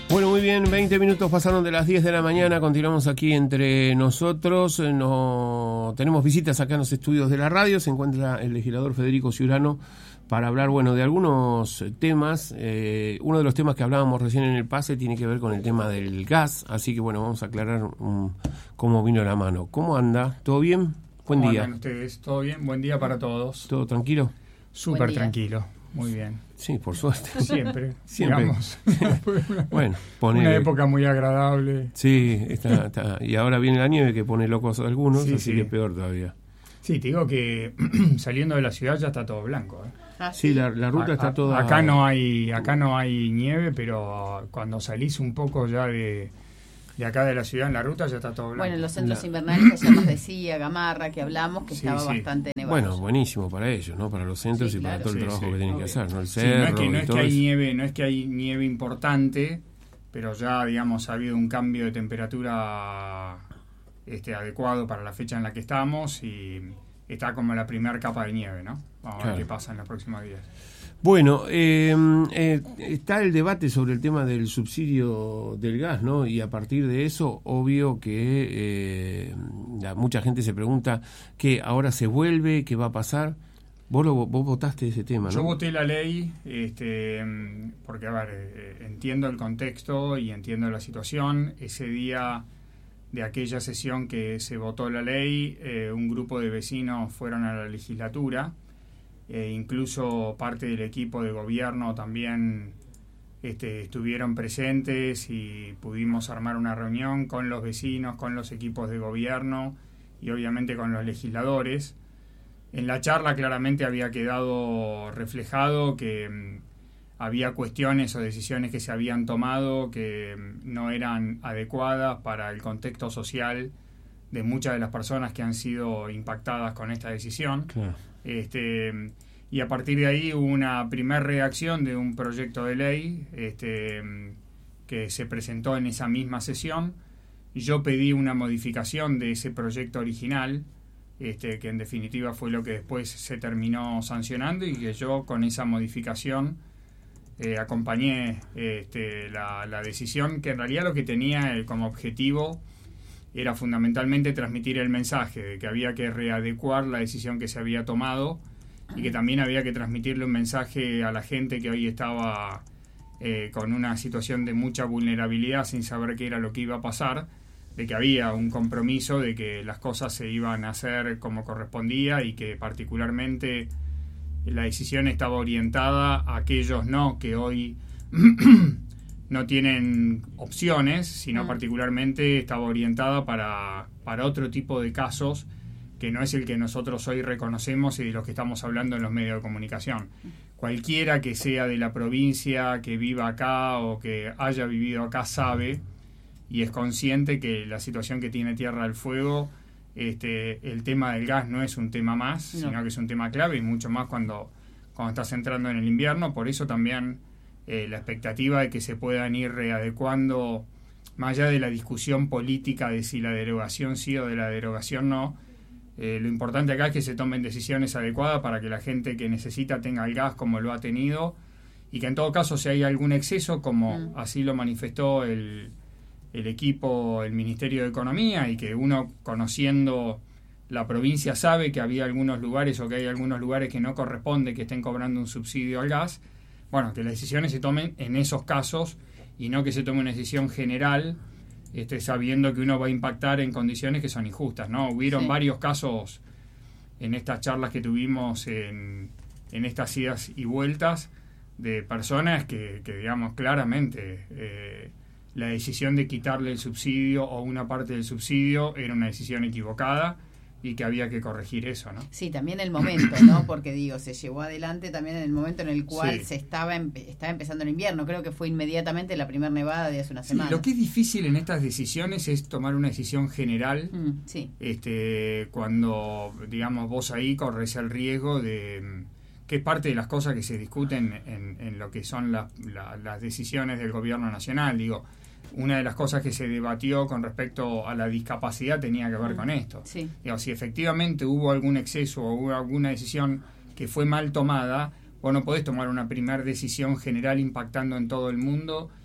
Bueno, muy bien, 20 minutos pasaron de las 10 de la mañana, continuamos aquí entre nosotros, tenemos visitas acá en los estudios de la radio, se encuentra el legislador Federico Ciurano para hablar, bueno, de algunos temas. Uno de los temas que hablábamos recién en el pase tiene que ver con el tema del gas, así que bueno, vamos a aclarar cómo vino la mano. ¿Cómo anda? ¿Todo bien? Buen día. ¿Cómo andan ustedes? ¿Todo bien? Buen día para todos. ¿Todo tranquilo? Súper tranquilo, muy bien. Sí, por suerte. Siempre. Digamos. Bueno, una época muy agradable. Sí, está. Y ahora viene la nieve que pone locos a algunos, sí, así que peor todavía. Sí, te digo que saliendo de la ciudad ya está todo blanco. Sí, la ruta está toda... Acá no hay nieve, pero cuando salís un poco ya de acá de la ciudad en la ruta ya está todo blanco. Bueno, en los centros invernales que ya nos decía Gamarra, que hablamos, que estaba bastante nevado. Bueno, buenísimo para ellos, ¿no? Para los centros y para todo el trabajo que tienen que hacer, ¿no? El cerro, no es que hay eso. nieve importante, pero ya, digamos, ha habido un cambio de temperatura adecuado para la fecha en la que estamos y está como la primera capa de nieve, ¿no? Vamos a ver qué pasa en los próximos días. Bueno, está el debate sobre el tema del subsidio del gas, ¿no? Y a partir de eso, obvio que mucha gente se pregunta que ahora se vuelve, qué va a pasar. Vos votaste ese tema, ¿no? Yo voté la ley, porque, a ver, entiendo el contexto y entiendo la situación. Ese día de aquella sesión que se votó la ley, un grupo de vecinos fueron a la legislatura. Incluso parte del equipo de gobierno también estuvieron presentes y pudimos armar una reunión con los vecinos, con los equipos de gobierno y obviamente con los legisladores. En la charla claramente había quedado reflejado que había cuestiones o decisiones que se habían tomado que no eran adecuadas para el contexto social de muchas de las personas que han sido impactadas con esta decisión. Claro. Y a partir de ahí hubo una primera reacción de un proyecto de ley que se presentó en esa misma sesión. Y yo pedí una modificación de ese proyecto original, que en definitiva fue lo que después se terminó sancionando y que yo con esa modificación acompañé la decisión, que en realidad lo que tenía como objetivo era fundamentalmente transmitir el mensaje de que había que readecuar la decisión que se había tomado y que también había que transmitirle un mensaje a la gente que hoy estaba con una situación de mucha vulnerabilidad sin saber qué era lo que iba a pasar, de que había un compromiso de que las cosas se iban a hacer como correspondía y que particularmente la decisión estaba orientada a aquellos que hoy no tienen opciones, sino particularmente estaba orientada para otro tipo de casos que no es el que nosotros hoy reconocemos y de los que estamos hablando en los medios de comunicación. Cualquiera que sea de la provincia, que viva acá o que haya vivido acá sabe y es consciente que la situación que tiene Tierra del Fuego, el tema del gas no es un tema más, sino que es un tema clave y mucho más cuando estás entrando en el invierno. Por eso también la expectativa de que se puedan ir readecuando, más allá de la discusión política de si la derogación sí o de la derogación no, lo importante acá es que se tomen decisiones adecuadas para que la gente que necesita tenga el gas como lo ha tenido y que en todo caso si hay algún exceso, como así lo manifestó el equipo, el Ministerio de Economía, y que uno conociendo la provincia sabe que había algunos lugares o que hay algunos lugares que no corresponde que estén cobrando un subsidio al gas, bueno, que las decisiones se tomen en esos casos y no que se tome una decisión general sabiendo que uno va a impactar en condiciones que son injustas, ¿no? Hubieron varios casos en estas charlas que tuvimos en estas idas y vueltas de personas que digamos, claramente la decisión de quitarle el subsidio o una parte del subsidio era una decisión equivocada y que había que corregir eso, ¿no? Sí, también el momento, ¿no? Porque se llevó adelante también en el momento en el cual se estaba empezando el invierno. Creo que fue inmediatamente la primera nevada de hace una semana. Lo que es difícil en estas decisiones es tomar una decisión general. Cuando, digamos, vos ahí corres el riesgo de que es parte de las cosas que se discuten en lo que son las decisiones del gobierno nacional. Digo, una de las cosas que se debatió con respecto a la discapacidad tenía que ver con esto. Digo, si efectivamente hubo algún exceso o hubo alguna decisión que fue mal tomada, vos no podés tomar una primera decisión general impactando en todo el mundo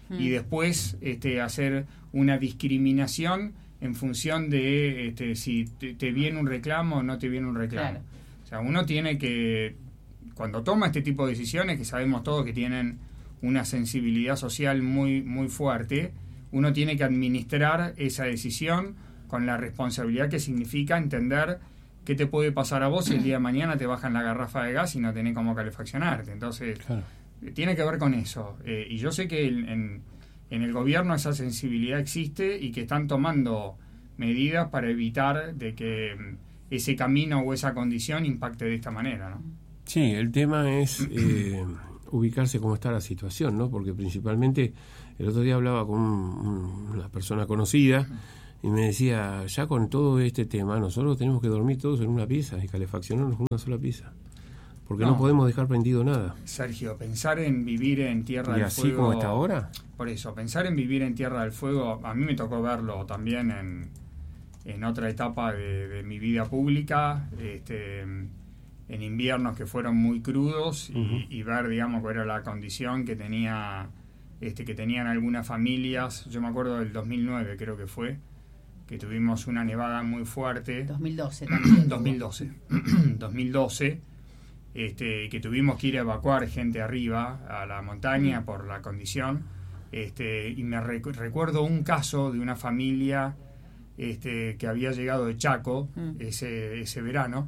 y después hacer una discriminación en función de si te viene un reclamo o no te viene un reclamo. Claro. O sea, uno tiene que, cuando toma este tipo de decisiones, que sabemos todos que tienen una sensibilidad social muy, muy fuerte, uno tiene que administrar esa decisión con la responsabilidad que significa entender qué te puede pasar a vos si el día de mañana te bajan la garrafa de gas y no tenés cómo calefaccionarte. Entonces, claro, tiene que ver con eso. Y yo sé que en el gobierno esa sensibilidad existe y que están tomando medidas para evitar de que ese camino o esa condición impacte de esta manera, ¿no? Sí, el tema es ubicarse cómo está la situación, ¿no? Porque principalmente el otro día hablaba con una persona conocida y me decía, ya con todo este tema nosotros tenemos que dormir todos en una pieza y calefaccionarnos en una sola pieza, porque no podemos dejar prendido nada. Sergio, pensar en vivir en Tierra del Fuego... ¿Y así como está ahora? Por eso, pensar en vivir en Tierra del Fuego, a mí me tocó verlo también en otra etapa de mi vida pública, en inviernos que fueron muy crudos y ver, digamos, cuál era la condición que tenía que tenían algunas familias. Yo me acuerdo del 2009, creo que fue, que tuvimos una nevada muy fuerte. 2012 también. 2012, que tuvimos que ir a evacuar gente arriba a la montaña por la condición. Y me recuerdo un caso de una familia que había llegado de Chaco ese verano,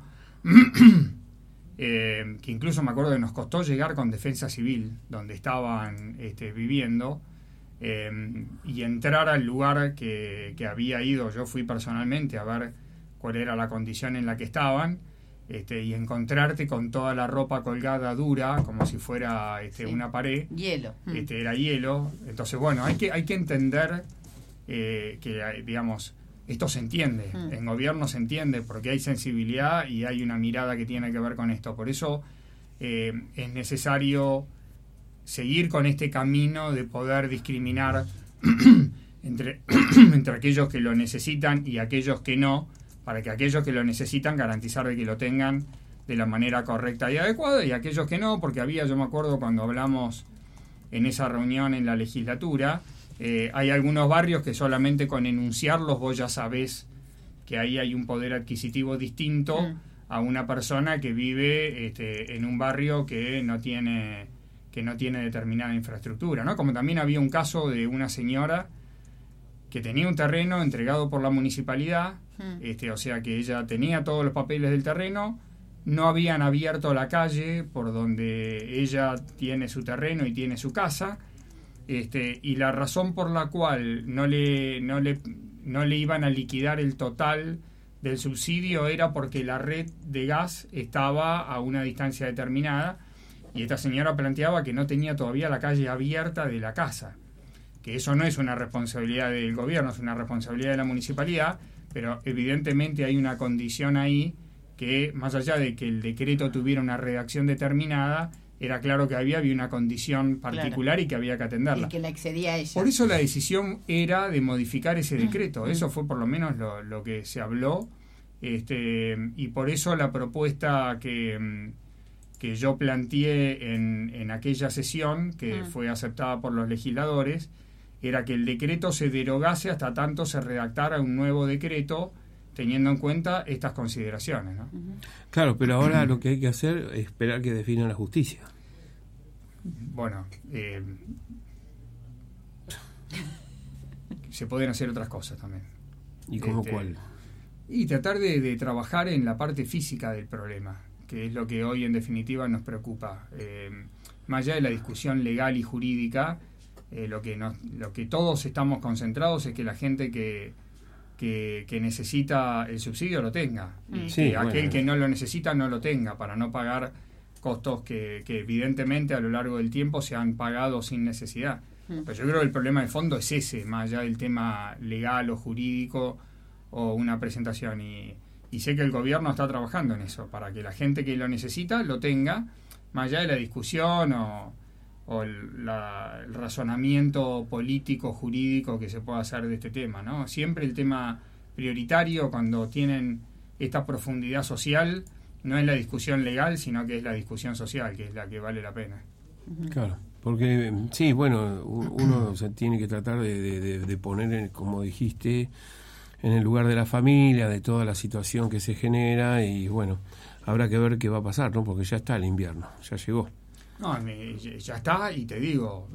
que incluso me acuerdo que nos costó llegar con Defensa Civil, donde estaban viviendo, y entrar al lugar que había ido. Yo fui personalmente a ver cuál era la condición en la que estaban, y encontrarte con toda la ropa colgada dura, como si fuera una pared. Hielo. Era hielo. Entonces, bueno, hay que entender que, digamos, esto se entiende, en gobierno se entiende, porque hay sensibilidad y hay una mirada que tiene que ver con esto. Por eso es necesario seguir con este camino de poder discriminar entre aquellos que lo necesitan y aquellos que no, para que aquellos que lo necesitan garantizar de que lo tengan de la manera correcta y adecuada, y aquellos que no, porque yo me acuerdo cuando hablamos en esa reunión en la legislatura, hay algunos barrios que solamente con enunciarlos vos ya sabés que ahí hay un poder adquisitivo distinto a una persona que vive en un barrio que no tiene determinada infraestructura, ¿no? Como también había un caso de una señora que tenía un terreno entregado por la municipalidad, o sea que ella tenía todos los papeles del terreno, no habían abierto la calle por donde ella tiene su terreno y tiene su casa, y la razón por la cual no le iban a liquidar el total del subsidio era porque la red de gas estaba a una distancia determinada, y esta señora planteaba que no tenía todavía la calle abierta de la casa, que eso no es una responsabilidad del gobierno, es una responsabilidad de la municipalidad, pero evidentemente hay una condición ahí que, más allá de que el decreto tuviera una redacción determinada, era claro que había una condición particular, claro, y que había que atenderla. Y que la excedía a ella. Por eso la decisión era de modificar ese decreto. Eso fue por lo menos lo que se habló. Y por eso la propuesta que yo planteé en aquella sesión, que fue aceptada por los legisladores, era que el decreto se derogase hasta tanto se redactara un nuevo decreto, teniendo en cuenta estas consideraciones, ¿no? Claro, pero ahora lo que hay que hacer es esperar que defina la justicia. Bueno, se pueden hacer otras cosas también. ¿Y cómo cuál? Y tratar de trabajar en la parte física del problema, que es lo que hoy en definitiva nos preocupa. Más allá de la discusión legal y jurídica, lo que todos estamos concentrados es que la gente que necesita el subsidio lo tenga, y que aquel que no lo necesita no lo tenga, para no pagar costos que evidentemente a lo largo del tiempo se han pagado sin necesidad. Pero yo creo que el problema de fondo es ese, más allá del tema legal o jurídico o una presentación, y sé que el gobierno está trabajando en eso, para que la gente que lo necesita lo tenga, más allá de la discusión o el razonamiento político, jurídico que se pueda hacer de este tema, ¿no? Siempre el tema prioritario, cuando tienen esta profundidad social, no es la discusión legal, sino que es la discusión social, que es la que vale la pena. Claro, Porque, sí, bueno, uno se tiene que tratar de poner, como dijiste, en el lugar de la familia, de toda la situación que se genera, y bueno, habrá que ver qué va a pasar, ¿no? Porque ya está el invierno, ya llegó. No, ya está, y te digo,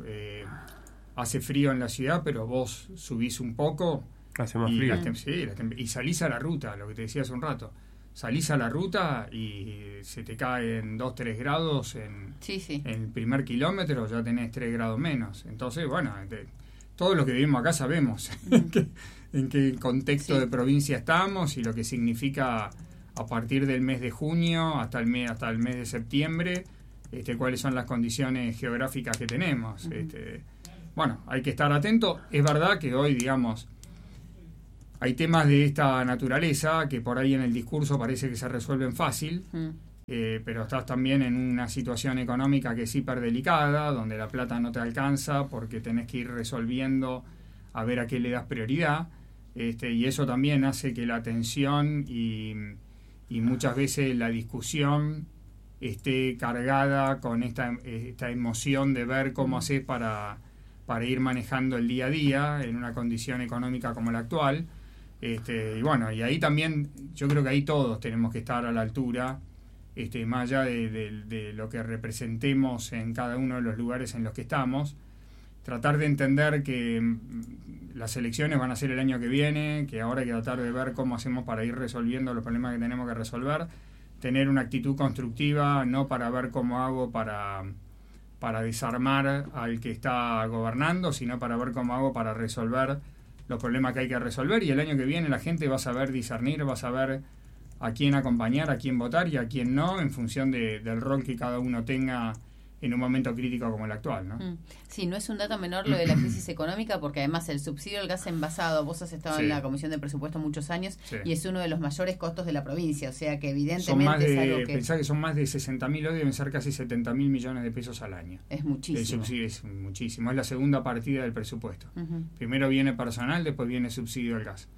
hace frío en la ciudad, pero vos subís un poco. Hace más frío. Y salís a la ruta, lo que te decía hace un rato. Salís a la ruta y se te caen 2-3 grados en el primer kilómetro, ya tenés 3 grados menos. Entonces, bueno, todos los que vivimos acá sabemos en qué contexto de provincia estamos y lo que significa a partir del mes de junio hasta el mes de septiembre, cuáles son las condiciones geográficas que tenemos. Bueno, hay que estar atento. Es verdad que hoy, digamos, hay temas de esta naturaleza que por ahí en el discurso parece que se resuelven fácil, pero estás también en una situación económica que es hiper delicada, donde la plata no te alcanza porque tenés que ir resolviendo a ver a qué le das prioridad, y eso también hace que la atención y muchas veces la discusión esté cargada con esta emoción de ver cómo haces para ir manejando el día a día en una condición económica como la actual. Y bueno, y ahí también yo creo que ahí todos tenemos que estar a la altura, más allá de lo que representemos en cada uno de los lugares en los que estamos, tratar de entender que las elecciones van a ser el año que viene, que ahora hay que tratar de ver cómo hacemos para ir resolviendo los problemas que tenemos que resolver, tener una actitud constructiva, no para ver cómo hago para desarmar al que está gobernando, sino para ver cómo hago para resolver los problemas que hay que resolver, y el año que viene la gente va a saber discernir, va a saber a quién acompañar, a quién votar y a quién no, en función del rol que cada uno tenga en un momento crítico como el actual, ¿no? Sí, no es un dato menor lo de la crisis económica, porque además el subsidio al gas envasado, vos has estado en la Comisión de Presupuesto muchos años, y es uno de los mayores costos de la provincia, o sea que evidentemente es algo que... Pensá que son más de 60.000, hoy deben ser casi 70.000 millones de pesos al año. Es muchísimo. El subsidio es muchísimo, es la segunda partida del presupuesto. Primero viene personal, después viene subsidio al gas.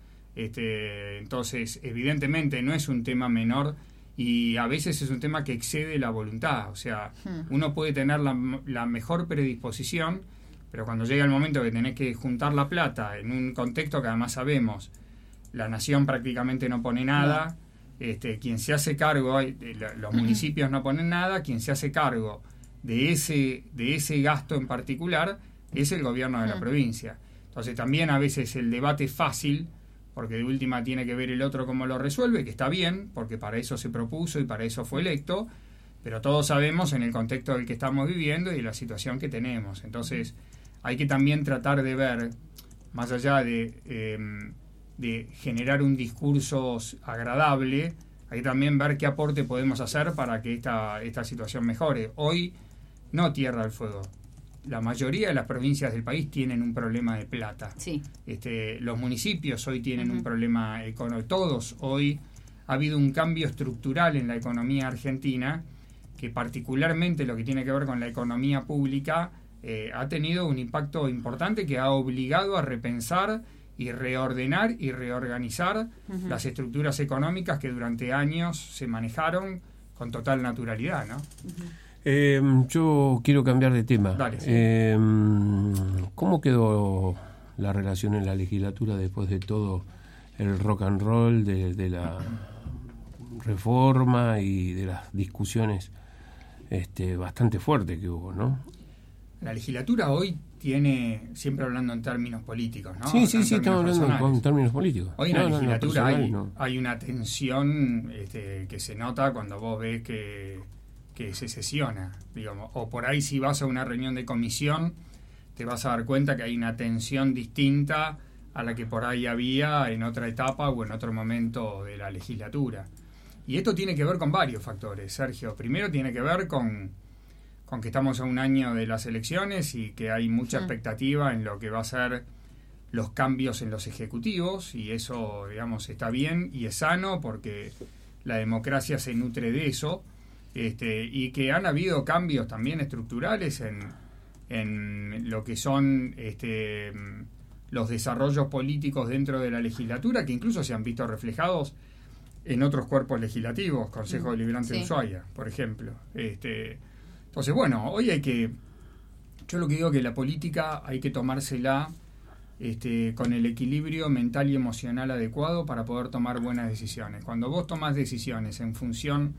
Entonces, evidentemente no es un tema menor, y a veces es un tema que excede la voluntad. O sea, uno puede tener la mejor predisposición, pero cuando llega el momento que tenés que juntar la plata en un contexto que además sabemos, la nación prácticamente no pone nada, quien se hace cargo, los municipios no ponen nada, quien se hace cargo de ese gasto en particular es el gobierno de la provincia. Entonces también a veces el debate es fácil, porque de última tiene que ver el otro cómo lo resuelve, que está bien, porque para eso se propuso y para eso fue electo, pero todos sabemos en el contexto del que estamos viviendo y la situación que tenemos. Entonces hay que también tratar de ver, más allá de generar un discurso agradable, hay que también ver qué aporte podemos hacer para que esta situación mejore. Hoy no tierra al fuego. La mayoría de las provincias del país tienen un problema de plata. Sí. Los municipios hoy tienen un problema económico. Todos hoy ha habido un cambio estructural en la economía argentina, que particularmente lo que tiene que ver con la economía pública ha tenido un impacto importante que ha obligado a repensar y reordenar y reorganizar las estructuras económicas que durante años se manejaron con total naturalidad, ¿no? Yo quiero cambiar de tema. Dale, sí. ¿Cómo quedó la relación en la legislatura después de todo el rock and roll, de la reforma y de las discusiones bastante fuertes que hubo, ¿no? La legislatura hoy tiene, siempre hablando en términos políticos, ¿no? Sí, estamos hablando en términos políticos. Hoy en la legislatura hay una tensión que se nota cuando vos ves que se sesiona, digamos, o por ahí si vas a una reunión de comisión te vas a dar cuenta que hay una tensión distinta a la que por ahí había en otra etapa o en otro momento de la legislatura. Y esto tiene que ver con varios factores, Sergio. Primero tiene que ver con que estamos a un año de las elecciones y que hay mucha expectativa en lo que va a ser los cambios en los ejecutivos, y eso, digamos, está bien y es sano porque la democracia se nutre de eso. Y que han habido cambios también estructurales en lo que son los desarrollos políticos dentro de la legislatura, que incluso se han visto reflejados en otros cuerpos legislativos, Consejo Deliberante de Ushuaia, por ejemplo. Entonces, bueno, hoy hay que Yo lo que digo es que la política hay que tomársela con el equilibrio mental y emocional adecuado para poder tomar buenas decisiones. Cuando vos tomás decisiones en función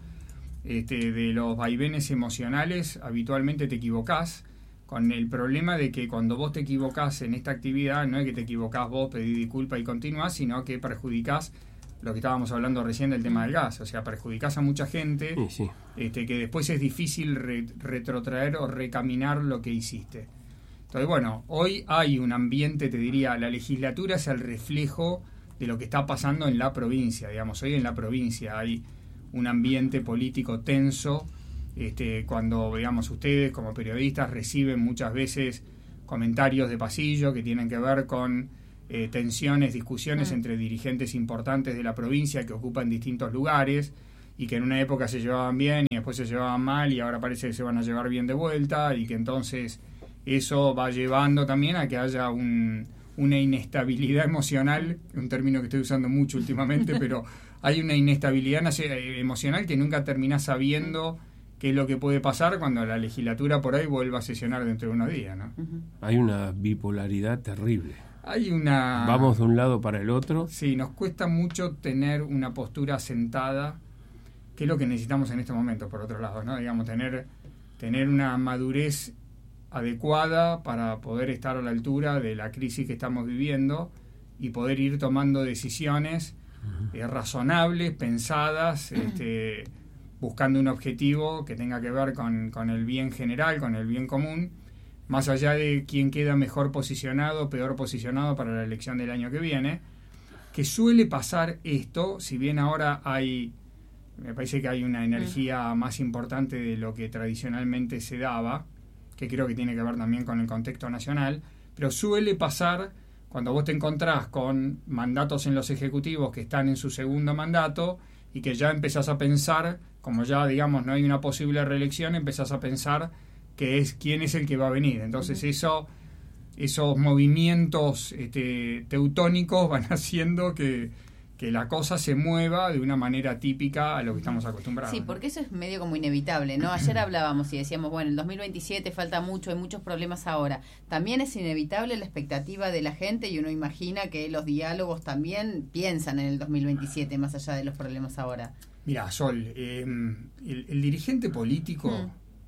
de los vaivenes emocionales, habitualmente te equivocás, con el problema de que cuando vos te equivocás en esta actividad, no es que te equivocás vos, pedís disculpas y continuás, sino que perjudicás lo que estábamos hablando recién del tema del gas. O sea, perjudicás a mucha gente, sí. Que después es difícil retrotraer o recaminar lo que hiciste. Entonces, bueno, hoy hay un ambiente, te diría, la legislatura es el reflejo de lo que está pasando en la provincia, digamos. Hoy en la provincia hay un ambiente político tenso, cuando, digamos, ustedes como periodistas reciben muchas veces comentarios de pasillo que tienen que ver con tensiones, discusiones entre dirigentes importantes de la provincia que ocupan distintos lugares y que en una época se llevaban bien y después se llevaban mal y ahora parece que se van a llevar bien de vuelta, y que entonces eso va llevando también a que haya una inestabilidad emocional, un término que estoy usando mucho últimamente, pero hay una inestabilidad emocional que nunca terminás sabiendo qué es lo que puede pasar cuando la legislatura por ahí vuelva a sesionar dentro de unos días, ¿no? Hay una bipolaridad terrible. Vamos de un lado para el otro. Sí, nos cuesta mucho tener una postura sentada, que es lo que necesitamos en este momento, por otro lado, ¿no? Digamos, tener una madurez adecuada para poder estar a la altura de la crisis que estamos viviendo y poder ir tomando decisiones razonables, pensadas, buscando un objetivo que tenga que ver con el bien general, con el bien común, más allá de quién queda mejor posicionado o peor posicionado para la elección del año que viene, que suele pasar esto, si bien ahora me parece que hay una energía más importante de lo que tradicionalmente se daba, que creo que tiene que ver también con el contexto nacional, pero suele pasar cuando vos te encontrás con mandatos en los ejecutivos que están en su segundo mandato y que ya empezás a pensar, como ya, digamos, no hay una posible reelección, empezás a pensar quién es el que va a venir. Entonces esos movimientos teutónicos van haciendo que la cosa se mueva de una manera típica a lo que estamos acostumbrados. Sí, porque eso es medio como inevitable, ¿no? Ayer hablábamos y decíamos, bueno, el 2027 falta mucho, hay muchos problemas ahora. También es inevitable la expectativa de la gente y uno imagina que los diálogos también piensan en el 2027 más allá de los problemas ahora. Mira, Sol, el dirigente político,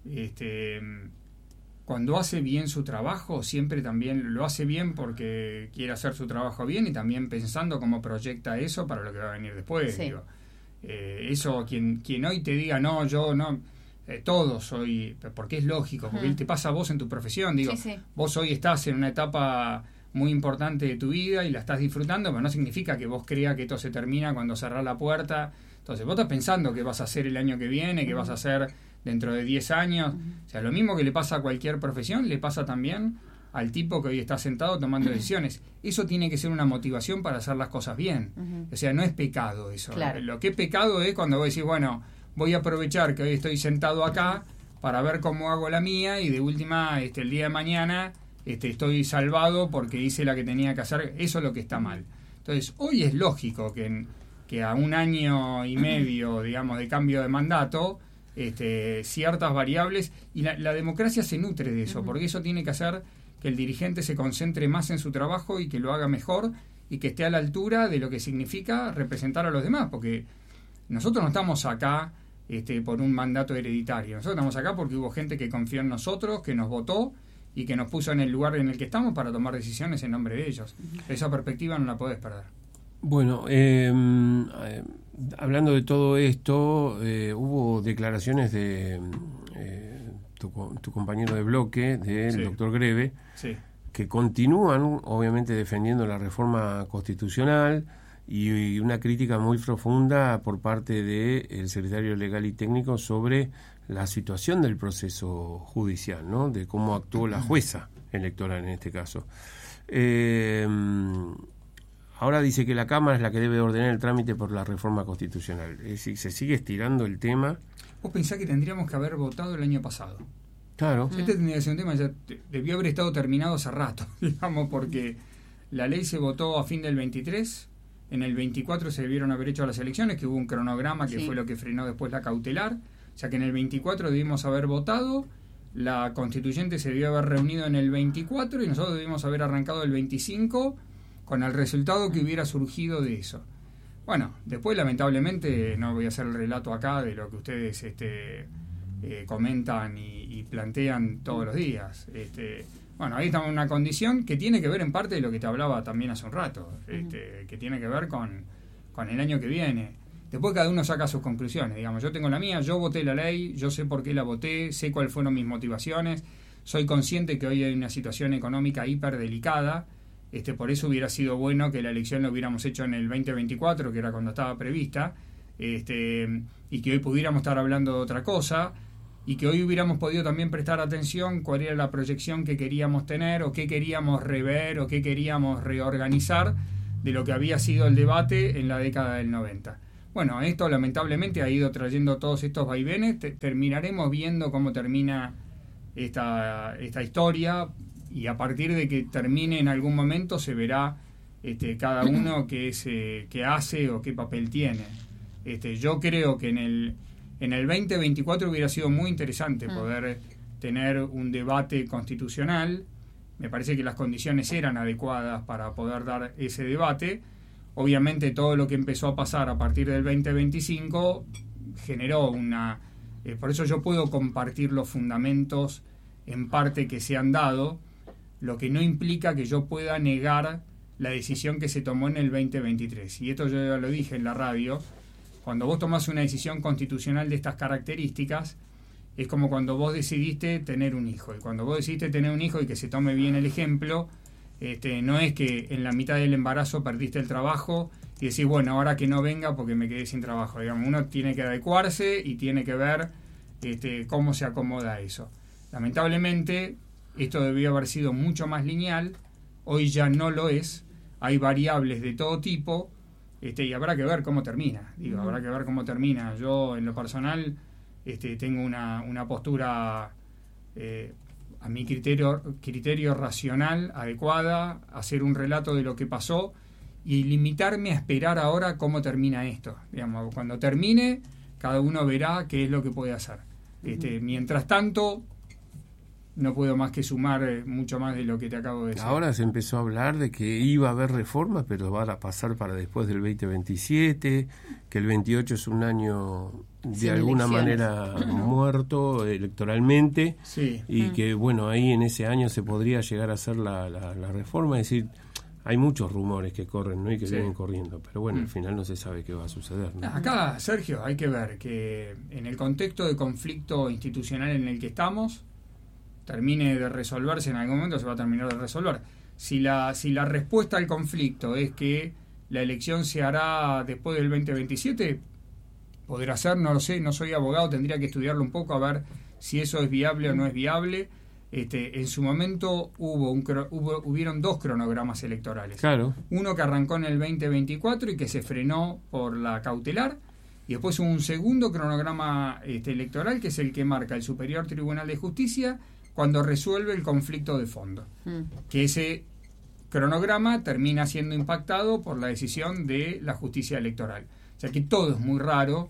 cuando hace bien su trabajo, siempre también lo hace bien porque quiere hacer su trabajo bien y también pensando cómo proyecta eso para lo que va a venir después. Sí. Digo, eso, quien hoy te diga, no, yo no, todos soy, porque es lógico, porque te pasa a vos en tu profesión. Digo, sí. Vos hoy estás en una etapa muy importante de tu vida y la estás disfrutando, pero no significa que vos creas que esto se termina cuando cerrás la puerta. Entonces vos estás pensando qué vas a hacer el año que viene, qué vas a hacer dentro de 10 años. O sea, lo mismo que le pasa a cualquier profesión, le pasa también al tipo que hoy está sentado tomando decisiones. Eso tiene que ser una motivación para hacer las cosas bien. O sea, no es pecado eso. Claro. Lo que es pecado es cuando vos decís, bueno, voy a aprovechar que hoy estoy sentado acá para ver cómo hago la mía y de última, el día de mañana estoy salvado porque hice la que tenía que hacer. Eso es lo que está mal. Entonces, hoy es lógico que a un año y medio, digamos, de cambio de mandato, ciertas variables, y la democracia se nutre de eso, porque eso tiene que hacer que el dirigente se concentre más en su trabajo y que lo haga mejor y que esté a la altura de lo que significa representar a los demás, porque nosotros no estamos acá por un mandato hereditario, nosotros estamos acá porque hubo gente que confió en nosotros, que nos votó y que nos puso en el lugar en el que estamos para tomar decisiones en nombre de ellos. Esa perspectiva no la podés perder. Bueno, hablando de todo esto, hubo declaraciones de tu compañero de bloque, del doctor Greve, que continúan, obviamente, defendiendo la reforma constitucional y una crítica muy profunda por parte del secretario legal y técnico sobre la situación del proceso judicial, ¿no? De cómo actuó la jueza electoral en este caso. Ahora dice que la Cámara es la que debe ordenar el trámite por la reforma constitucional. Es decir, se sigue estirando el tema. Vos pensás que tendríamos que haber votado el año pasado. Claro. Tendría que ser un tema, ya debió haber estado terminado hace rato, digamos, porque la ley se votó a fin del 23, en el 24 se debieron haber hecho las elecciones, que hubo un cronograma que fue lo que frenó después la cautelar, o sea que en el 24 debimos haber votado, la constituyente se debió haber reunido en el 24 y nosotros debimos haber arrancado el 25 con el resultado que hubiera surgido de eso. Bueno, después lamentablemente no voy a hacer el relato acá de lo que ustedes comentan y plantean todos los días. Bueno, ahí estamos en una condición que tiene que ver en parte de lo que te hablaba también hace un rato, que tiene que ver con el año que viene. Después cada uno saca sus conclusiones, digamos, yo tengo la mía, yo voté la ley, yo sé por qué la voté, sé cuáles fueron mis motivaciones, soy consciente que hoy hay una situación económica hiper delicada, por eso hubiera sido bueno que la elección la hubiéramos hecho en el 2024, que era cuando estaba prevista, y que hoy pudiéramos estar hablando de otra cosa, y que hoy hubiéramos podido también prestar atención cuál era la proyección que queríamos tener, o qué queríamos rever, o qué queríamos reorganizar de lo que había sido el debate en la década del 90. Bueno, esto lamentablemente ha ido trayendo todos estos vaivenes. Terminaremos viendo cómo termina esta historia, y a partir de que termine en algún momento se verá cada uno qué hace o qué papel tiene. Yo creo que en el 2024 hubiera sido muy interesante poder tener un debate constitucional. Me parece que las condiciones eran adecuadas para poder dar ese debate. Obviamente todo lo que empezó a pasar a partir del 2025 generó por eso yo puedo compartir los fundamentos en parte que se han dado, lo que no implica que yo pueda negar la decisión que se tomó en el 2023. Y esto yo ya lo dije en la radio, cuando vos tomás una decisión constitucional de estas características, es como cuando vos decidiste tener un hijo. Y cuando vos decidiste tener un hijo y que se tome bien el ejemplo, no es que en la mitad del embarazo perdiste el trabajo y decís, bueno, ahora que no venga porque me quedé sin trabajo. Digamos, uno tiene que adecuarse y tiene que ver cómo se acomoda eso. Lamentablemente, esto debió haber sido mucho más lineal, hoy ya no lo es, hay variables de todo tipo, y habrá que ver cómo termina. Habrá que ver cómo termina. Yo, en lo personal, tengo una postura a mi criterio racional, adecuada, hacer un relato de lo que pasó y limitarme a esperar ahora cómo termina esto. Digamos, cuando termine, cada uno verá qué es lo que puede hacer. Mientras tanto, no puedo más que sumar mucho más de lo que te acabo de decir. Ahora se empezó a hablar de que iba a haber reformas, pero van a pasar para después del 2027, que el 28 es un año de alguna manera muerto electoralmente, sí. Y que bueno, ahí en ese año se podría llegar a hacer la reforma. Es decir, hay muchos rumores que corren, ¿no? Y que vienen corriendo, pero bueno, al final no se sabe qué va a suceder, ¿no? Acá, Sergio, hay que ver que en el contexto de conflicto institucional en el que estamos, termine de resolverse en algún momento, se va a terminar de resolver. Si la respuesta al conflicto es que la elección se hará después del 2027, podrá ser, no lo sé, no soy abogado, tendría que estudiarlo un poco a ver si eso es viable o no es viable. En su momento hubieron dos cronogramas electorales. Claro. Uno que arrancó en el 2024 y que se frenó por la cautelar, y después hubo un segundo cronograma electoral, que es el que marca el Superior Tribunal de Justicia cuando resuelve el conflicto de fondo. Que ese cronograma termina siendo impactado por la decisión de la justicia electoral. O sea que todo es muy raro,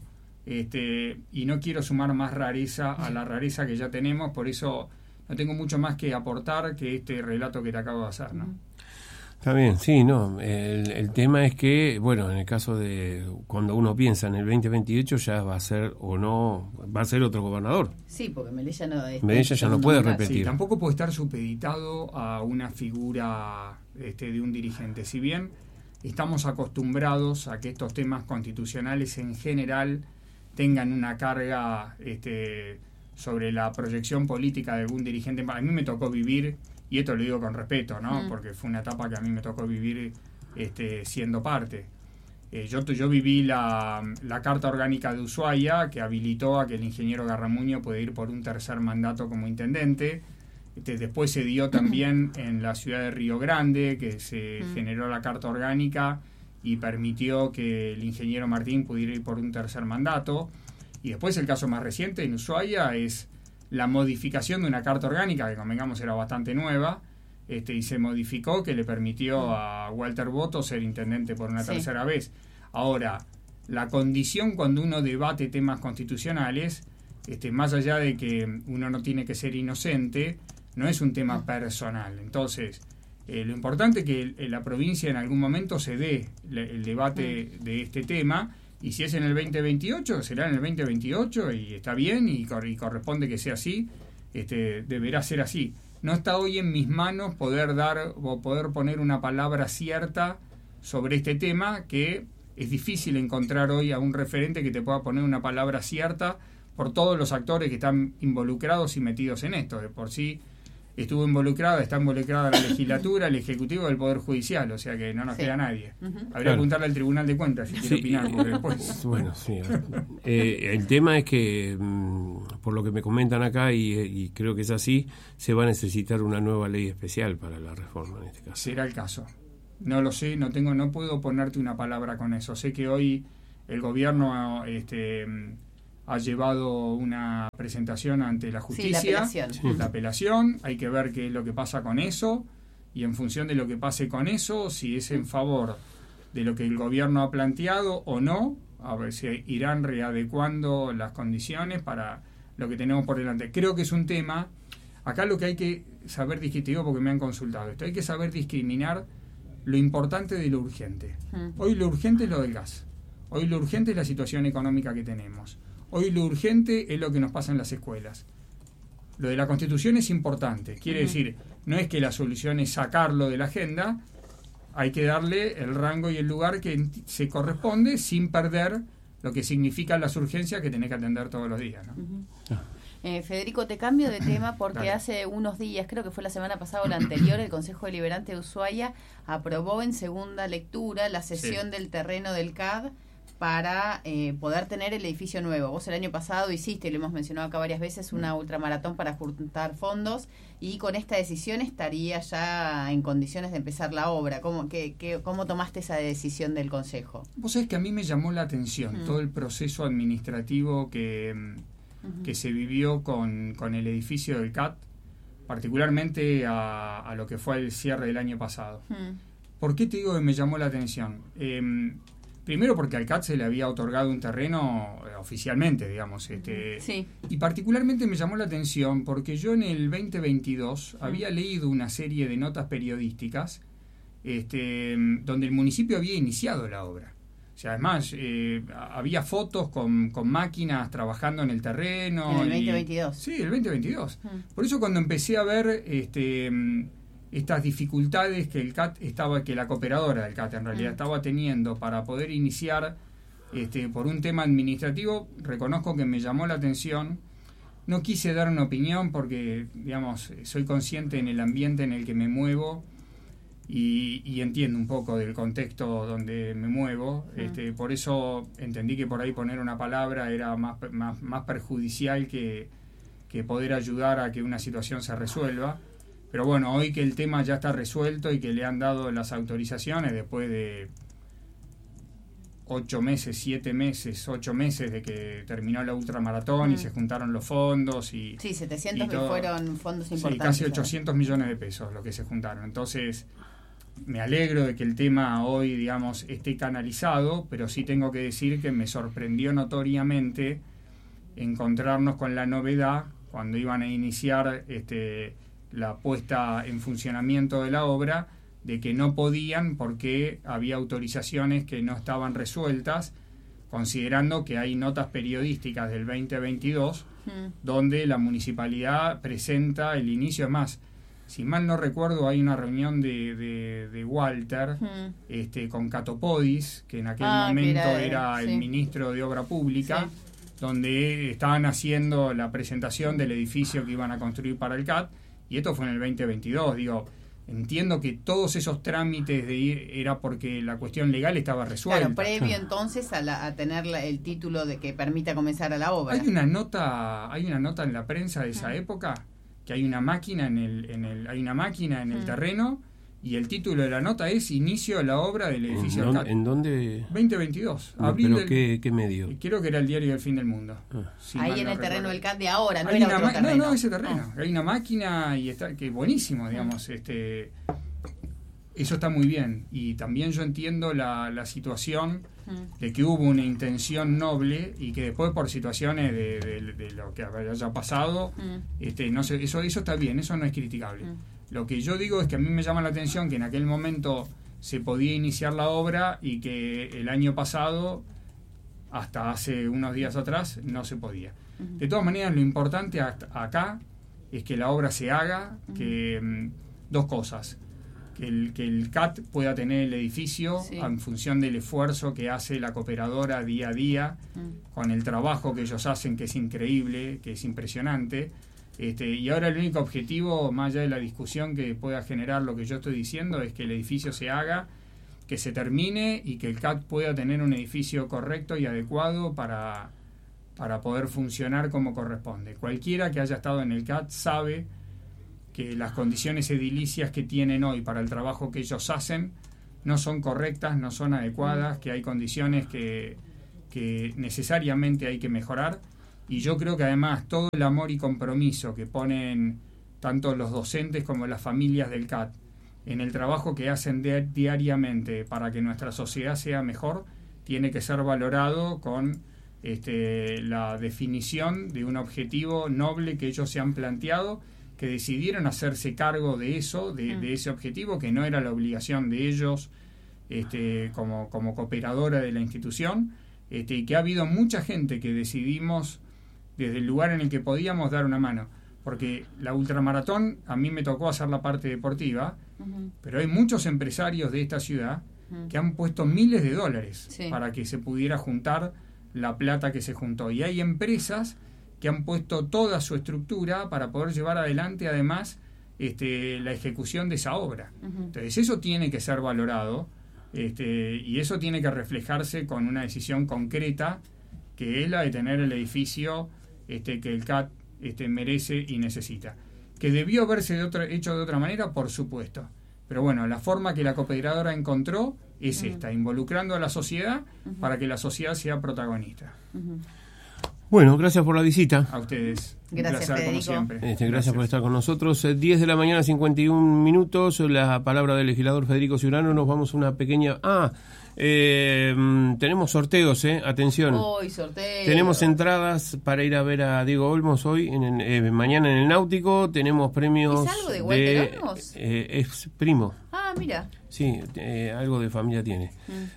y no quiero sumar más rareza a la rareza que ya tenemos, por eso no tengo mucho más que aportar que este relato que te acabo de hacer, ¿no? Está bien, sí, no. El tema es que, bueno, en el caso de cuando uno piensa en el 2028 ya va a ser o no, va a ser otro gobernador. Sí, porque Melella ya no puede repetir. Sí, tampoco puede estar supeditado a una figura de un dirigente. Si bien estamos acostumbrados a que estos temas constitucionales en general tengan una carga sobre la proyección política de algún dirigente. A mí me tocó vivir, y esto lo digo con respeto, ¿no? Porque fue una etapa que a mí me tocó vivir siendo parte. Yo viví la Carta Orgánica de Ushuaia, que habilitó a que el ingeniero Garramuño pueda ir por un tercer mandato como intendente. Después se dio también en la ciudad de Río Grande, que se generó la Carta Orgánica y permitió que el ingeniero Martín pudiera ir por un tercer mandato. Y después el caso más reciente en Ushuaia es la modificación de una carta orgánica, que convengamos era bastante nueva, y se modificó, que le permitió a Walter Boto ser intendente por una tercera vez. Ahora, la condición cuando uno debate temas constitucionales más allá de que uno no tiene que ser inocente, no es un tema personal. Entonces, lo importante es que la provincia en algún momento se dé el debate de este tema, y si es en el 2028, será en el 2028, y está bien, y corresponde que sea así, deberá ser así. No está hoy en mis manos poder dar o poder poner una palabra cierta sobre este tema, que es difícil encontrar hoy a un referente que te pueda poner una palabra cierta por todos los actores que están involucrados y metidos en esto. De por sí está involucrada la legislatura, el ejecutivo y el poder judicial, o sea que no nos queda nadie. Habría que preguntarle al Tribunal de Cuentas si quiere opinar, porque después... Bueno, sí. El tema es que, por lo que me comentan acá, y creo que es así, se va a necesitar una nueva ley especial para la reforma en este caso. Será el caso. No lo sé, no puedo ponerte una palabra con eso. Sé que hoy el gobierno ha llevado una presentación ante la justicia, la apelación, hay que ver qué es lo que pasa con eso, y en función de lo que pase con eso, si es en favor de lo que el gobierno ha planteado o no, a ver si irán readecuando las condiciones para lo que tenemos por delante. Creo que es un tema, acá lo que hay que saber distinguir, porque me han consultado esto, hay que saber discriminar lo importante de lo urgente. Hoy lo urgente es lo del gas, hoy lo urgente es la situación económica que tenemos. Hoy lo urgente es lo que nos pasa en las escuelas. Lo de la Constitución es importante. Quiere decir, no es que la solución es sacarlo de la agenda, hay que darle el rango y el lugar que se corresponde sin perder lo que significan las urgencias que tenés que atender todos los días, ¿no? Federico, te cambio de tema porque hace unos días, creo que fue la semana pasada o la anterior, el Consejo Deliberante de Ushuaia aprobó en segunda lectura la cesión del terreno del CAD para poder tener el edificio nuevo. Vos el año pasado hiciste, lo hemos mencionado acá varias veces, una ultramaratón para juntar fondos, y con esta decisión estaría ya en condiciones de empezar la obra. ¿Cómo tomaste esa decisión del Consejo? Vos sabés que a mí me llamó la atención todo el proceso administrativo que se vivió con el edificio del CAT, particularmente a lo que fue el cierre del año pasado. ¿Por qué te digo que me llamó la atención? Primero porque al CAT se le había otorgado un terreno oficialmente, digamos. Y particularmente me llamó la atención porque yo en el 2022 había leído una serie de notas periodísticas donde el municipio había iniciado la obra. O sea, además, había fotos con máquinas trabajando en el terreno. En el 2022. Sí, el 2022. Por eso cuando empecé a ver estas dificultades que el CAT que la cooperadora del CAT en realidad estaba teniendo para poder iniciar por un tema administrativo, reconozco que me llamó la atención. No quise dar una opinión porque, digamos, soy consciente en el ambiente en el que me muevo y entiendo un poco del contexto donde me muevo. Por eso entendí que por ahí poner una palabra era más perjudicial que poder ayudar a que una situación se resuelva. Pero bueno, hoy que el tema ya está resuelto y que le han dado las autorizaciones después de 8 meses de que terminó la ultramaratón y se juntaron los fondos. Sí, 700.000 fueron fondos importantes. Sí, casi 800 millones de pesos lo que se juntaron. Entonces, me alegro de que el tema hoy, digamos, esté canalizado, pero sí tengo que decir que me sorprendió notoriamente encontrarnos con la novedad cuando iban a iniciar la puesta en funcionamiento de la obra, de que no podían porque había autorizaciones que no estaban resueltas, considerando que hay notas periodísticas del 2022 donde la municipalidad presenta el inicio. Es más, si mal no recuerdo, hay una reunión de Walter con Catopodis, que en aquel momento era el ministro de Obra Pública, donde estaban haciendo la presentación del edificio que iban a construir para el CAT. Y esto fue en el 2022, entiendo que todos esos trámites era porque la cuestión legal estaba resuelta. Claro, previo entonces a tener el título de que permita comenzar a la obra. Hay una nota en la prensa de esa época que hay una máquina en el terreno, y el título de la nota es Inicio de la obra del edificio. ¿En dónde? 2022. ¿Pero qué medio? Creo que era el diario del Fin del Mundo. Ahí en el terreno del CAT de ahora, no era otro terreno. No, ese terreno. Hay una máquina y está, que buenísimo, digamos. eso está muy bien. Y también yo entiendo la situación de que hubo una intención noble y que después por situaciones de lo que haya pasado, no sé, eso está bien, eso no es criticable. Lo que yo digo es que a mí me llama la atención que en aquel momento se podía iniciar la obra y que el año pasado, hasta hace unos días atrás, no se podía. De todas maneras, lo importante acá es que la obra se haga, que dos cosas: que el CAT pueda tener el edificio en función del esfuerzo que hace la cooperadora día a día, con el trabajo que ellos hacen, que es increíble, que es impresionante. Y ahora el único objetivo, más allá de la discusión que pueda generar lo que yo estoy diciendo, es que el edificio se haga, que se termine y que el CAT pueda tener un edificio correcto y adecuado para poder funcionar como corresponde. Cualquiera que haya estado en el CAT sabe que las condiciones edilicias que tienen hoy para el trabajo que ellos hacen no son correctas, no son adecuadas, que hay condiciones que necesariamente hay que mejorar. Y yo creo que además todo el amor y compromiso que ponen tanto los docentes como las familias del CAT en el trabajo que hacen diariamente para que nuestra sociedad sea mejor, tiene que ser valorado con la definición de un objetivo noble que ellos se han planteado, que decidieron hacerse cargo de eso, de ese objetivo, que no era la obligación de ellos como cooperadora de la institución, y que ha habido mucha gente que decidimos desde el lugar en el que podíamos dar una mano, porque la ultramaratón a mí me tocó hacer la parte deportiva, pero hay muchos empresarios de esta ciudad que han puesto miles de dólares para que se pudiera juntar la plata que se juntó, y hay empresas que han puesto toda su estructura para poder llevar adelante además la ejecución de esa obra. Entonces eso tiene que ser valorado, y eso tiene que reflejarse con una decisión concreta, que es la de tener el edificio que el CAT merece y necesita. Que debió haberse hecho de otra manera, por supuesto. Pero bueno, la forma que la cooperadora encontró es esta, involucrando a la sociedad para que la sociedad sea protagonista. Bueno, gracias por la visita. A ustedes. Gracias, un placer, Federico. como siempre. Gracias por estar con nosotros. 10 de la mañana, 51 minutos. La palabra del legislador Federico Ciurano. Nos vamos a una pequeña... tenemos sorteos, atención. Hoy sorteo. Tenemos entradas para ir a ver a Diego Olmos hoy, mañana en el Náutico. Tenemos premios. ¿Es algo de Walter Olmos? Es primo. Ah, mira. Sí, algo de familia tiene.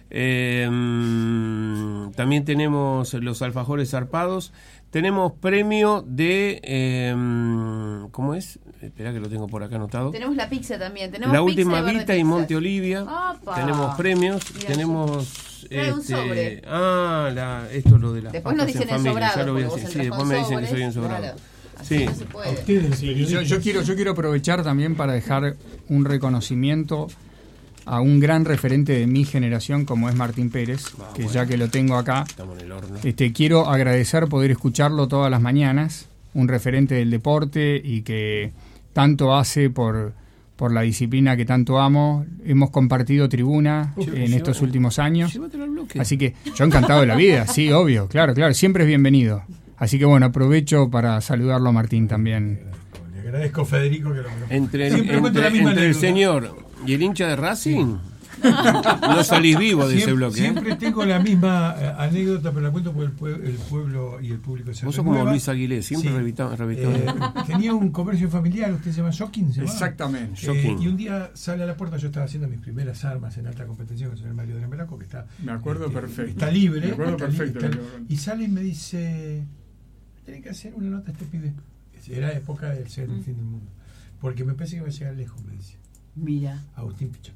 También tenemos los alfajores zarpados. Tenemos premio de... ¿cómo es? Espera que lo tengo por acá anotado. Tenemos la pizza también. Tenemos La pizza Última de Vita y Monte Olivia. ¡Opa! Tenemos premios. Mirá, tenemos... trae un sobre. Esto es lo de las Después nos pastas dicen en familia. ensobrado. Ya lo voy a decir. Sí, después me dicen que soy ensobrado. Claro. Así Sí. no se puede. Sí, yo quiero aprovechar también para dejar un reconocimiento a un gran referente de mi generación como es Martín Pérez, que bueno. ya que lo tengo acá, Estamos en el horno. quiero agradecer poder escucharlo todas las mañanas, un referente del deporte y que tanto hace por la disciplina que tanto amo. Hemos compartido tribuna en estos últimos años, Llévatelo al bloque. así que yo encantado de la vida, sí, obvio, claro, siempre es bienvenido. Así que bueno, aprovecho para saludarlo a Martín también. Le agradezco, Federico, que lo Entre Siempre cuento la misma el anécdota. señor y el hincha de Racing, no salís vivo de ese bloque. Siempre tengo la misma anécdota, pero la cuento porque el pueblo y el público se Vos sos como renueva. Luis Aguilé, siempre revitado. Tenía un comercio familiar, usted se llama Shocking, ¿se llama? Exactamente. Shocking. Y un día sale a la puerta, yo estaba haciendo mis primeras armas en alta competición con el señor Mario de Melaco, que está... Me acuerdo perfecto. Está libre. Me acuerdo está perfecto. libre, y sale y me dice, tiene que hacer una nota a este pibe. Era época del ser el fin del mundo. Porque me parece que va a llegar lejos, me dice. Mira. Agustín Pichón.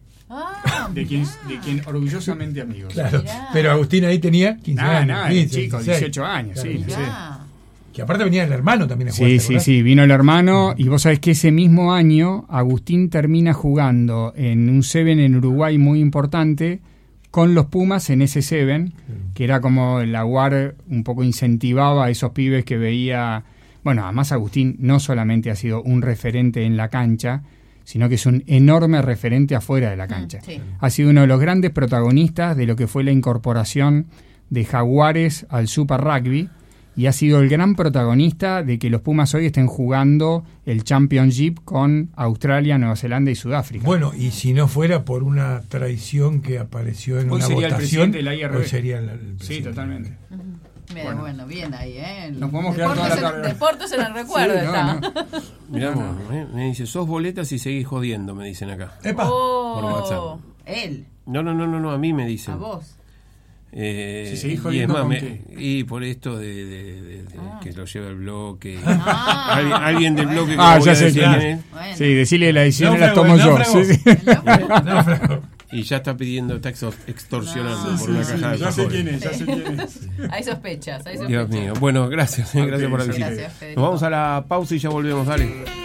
De quien orgullosamente amigos. Claro, Mirá. pero Agustín ahí tenía 15 años. 15, chico, 16. 18 años, sí. Mirá. Que aparte venía el hermano también a jugar. Sí, vino el hermano y vos sabés que ese mismo año Agustín termina jugando en un Seven en Uruguay muy importante con los Pumas en ese Seven, que era como la UAR un poco incentivaba a esos pibes que veía. Bueno, además Agustín no solamente ha sido un referente en la cancha, sino que es un enorme referente afuera de la cancha. Sí. Ha sido uno de los grandes protagonistas de lo que fue la incorporación de Jaguares al Super Rugby, y ha sido el gran protagonista de que los Pumas hoy estén jugando el Championship con Australia, Nueva Zelanda y Sudáfrica. Bueno, y si no fuera por una traición que apareció en hoy una sería votación, el presidente de la IRB. hoy sería el presidente. Sí, totalmente. Bueno, bien ahí, ¿eh? Nos podemos quedar toda la tarde. Deportes en el recuerdo Sí, está. Mirá, me dice, sos boletas y seguís jodiendo, me dicen acá. ¡Epa! Por WhatsApp. Él. No, a mí me dicen. A vos. Si seguís y es jodiendo, más, ¿con qué? y por esto de que lo lleva el bloque. Alguien del bloque que Ah, no voy ya a sé decir quién quién es. es. Bueno. Sí, decirle la edición Náufrago, la tomo yo. náufrago. Sí, sí. Náufrago. Y ya está pidiendo, está extorsionando No, por una caja de ya sé alfajores. quién es, ya sé quién es. Hay sospechas, hay sospechas. Dios mío. Bueno, gracias por la visita. Gracias, Federico. Nos vamos a la pausa y ya volvemos, dale.